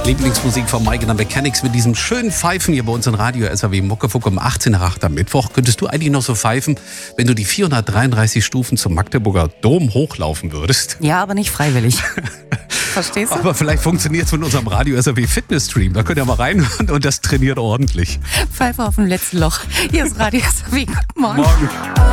Lieblingsmusik von Mike and the Mechanics mit diesem schönen Pfeifen hier bei uns in Radio SAW Muckefuck um 18 nach 8 am Mittwoch. Könntest du eigentlich noch so pfeifen, wenn du die 433 Stufen zum Magdeburger Dom hochlaufen würdest? Ja, aber nicht freiwillig. Verstehst du? Aber vielleicht funktioniert es mit unserem Radio SAW Fitness Stream. Da könnt ihr mal rein und das trainiert ordentlich. Pfeife auf dem letzten Loch. Hier ist Radio SAW. Guten Morgen. Morgen.